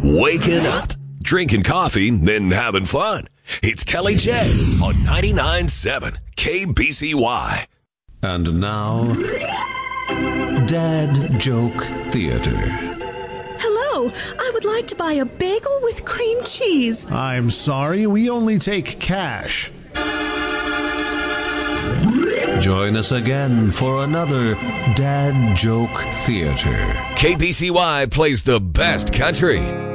waking up, drinking coffee, then having fun. It's Kelly J on 99.7 KBCY. And now, Dad Joke Theater. Hello, I would like to buy a bagel with cream cheese. I'm sorry, we only take cash. Join us again for another Dad Joke Theater. KBCY plays the best country.